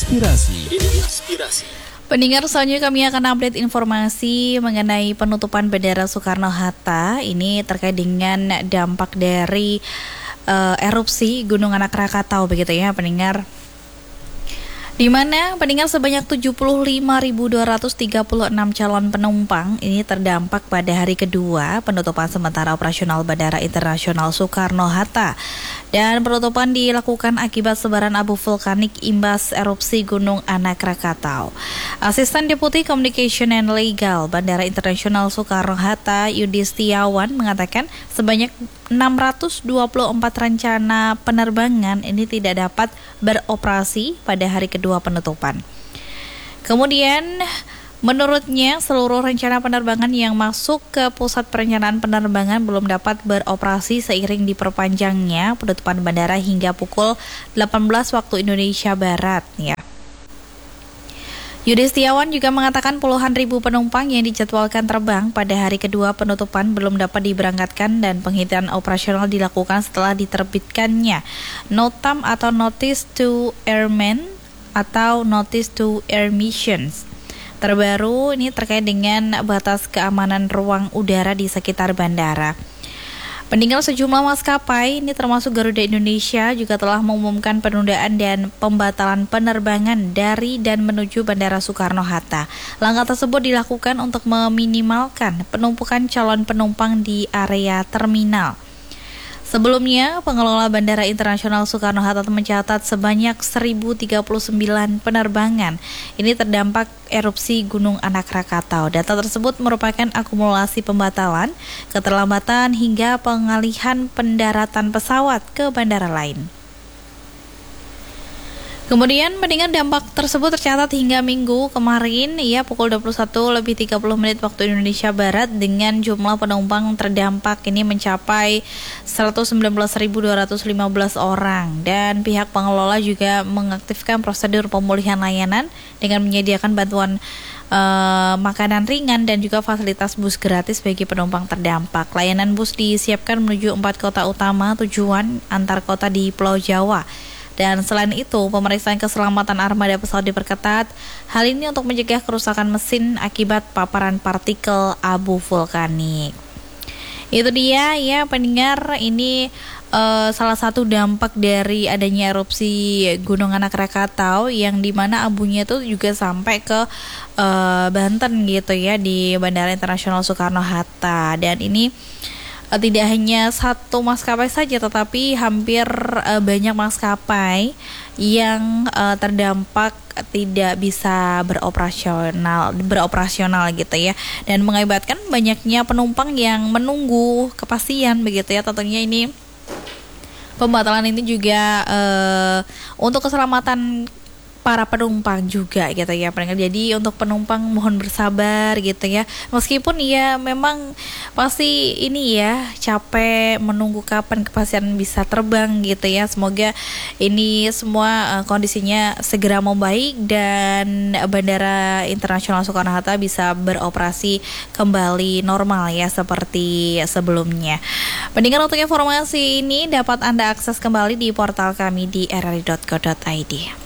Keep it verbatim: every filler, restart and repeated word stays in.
Inspirasi. Inspirasi. Pendengar, selanjutnya kami akan update informasi mengenai penutupan Bandara Soekarno-Hatta. Ini terkait dengan dampak dari uh, erupsi Gunung Anak Rakatau, begitu ya pendengar. Di mana pendengar sebanyak tujuh puluh lima ribu dua ratus tiga puluh enam calon penumpang ini terdampak pada hari kedua penutupan sementara operasional Bandara Internasional Soekarno-Hatta. Dan penutupan dilakukan akibat sebaran abu vulkanik imbas erupsi Gunung Anak Rakatau. Asisten Deputi Communication and Legal Bandara Internasional Soekarno-Hatta, Yudi Setiawan, mengatakan sebanyak enam ratus dua puluh empat rencana penerbangan ini tidak dapat beroperasi pada hari kedua penutupan. Kemudian, menurutnya seluruh rencana penerbangan yang masuk ke pusat perencanaan penerbangan belum dapat beroperasi seiring diperpanjangnya penutupan bandara hingga pukul delapan belas waktu Indonesia Barat, ya. Yudi Setiawan juga mengatakan puluhan ribu penumpang yang dijadwalkan terbang pada hari kedua penutupan belum dapat diberangkatkan dan penghitungan operasional dilakukan setelah diterbitkannya Notam atau Notice to Airmen atau Notice to Air Missions terbaru ini terkait dengan batas keamanan ruang udara di sekitar bandara. Pendengar, sejumlah maskapai ini termasuk Garuda Indonesia juga telah mengumumkan penundaan dan pembatalan penerbangan dari dan menuju Bandara Soekarno-Hatta. Langkah tersebut dilakukan untuk meminimalkan penumpukan calon penumpang di area terminal. Sebelumnya, pengelola Bandara Internasional Soekarno-Hatta mencatat sebanyak seribu tiga puluh sembilan penerbangan ini terdampak erupsi Gunung Anak Rakatau. Data tersebut merupakan akumulasi pembatalan, keterlambatan hingga pengalihan pendaratan pesawat ke bandara lain. Kemudian mendengar dampak tersebut tercatat hingga Minggu kemarin ya pukul dua puluh satu lebih tiga puluh menit waktu Indonesia Barat dengan jumlah penumpang terdampak ini mencapai seratus sembilan belas ribu dua ratus lima belas orang dan pihak pengelola juga mengaktifkan prosedur pemulihan layanan dengan menyediakan bantuan uh, makanan ringan dan juga fasilitas bus gratis bagi penumpang terdampak. Layanan bus disiapkan menuju empat kota utama tujuan antar kota di Pulau Jawa. Dan selain itu, pemeriksaan keselamatan armada pesawat diperketat. Hal ini untuk mencegah kerusakan mesin akibat paparan partikel abu vulkanik. Itu dia ya pendengar, ini uh, salah satu dampak dari adanya erupsi Gunung Anak Rakatau yang dimana abunya itu juga sampai ke uh, Banten gitu ya di Bandara Internasional Soekarno-Hatta. Dan ini tidak hanya satu maskapai saja, tetapi hampir uh, banyak maskapai yang uh, terdampak tidak bisa beroperasional, beroperasional gitu ya, dan mengakibatkan banyaknya penumpang yang menunggu kepastian begitu ya. Tentunya ini pembatalan ini juga uh, untuk keselamatan para penumpang juga gitu ya pendengar. Jadi untuk penumpang mohon bersabar gitu ya. Meskipun ya memang pasti ini ya capek menunggu kapan kepastian bisa terbang gitu ya. Semoga ini semua uh, kondisinya segera membaik dan Bandara Internasional Soekarno-Hatta bisa beroperasi kembali normal ya seperti sebelumnya. Pendengar, untuk informasi ini dapat Anda akses kembali di portal kami di r r i dot co dot i d.